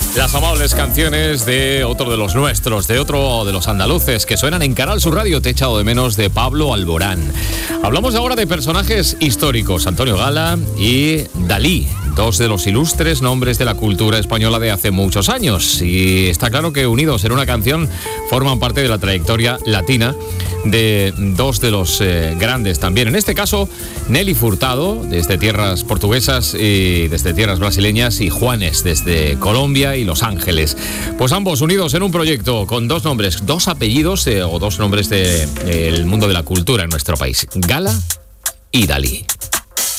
Las amables canciones de otro de los nuestros, de otro de los andaluces que suenan en Canal Sur Radio. Te he echado de menos, de Pablo Alborán. Hablamos ahora de personajes históricos, Antonio Gala y Dalí, dos de los ilustres nombres de la cultura española de hace muchos años. Y está claro que unidos en una canción forman parte de la trayectoria latina de dos de los grandes también. En este caso, Nelly Furtado, desde tierras portuguesas y desde tierras brasileñas, y Juanes, desde Colombia y Los Ángeles. Pues ambos unidos en un proyecto con dos nombres, dos apellidos o dos nombres del mundo de la cultura en nuestro país: Gala y Dalí.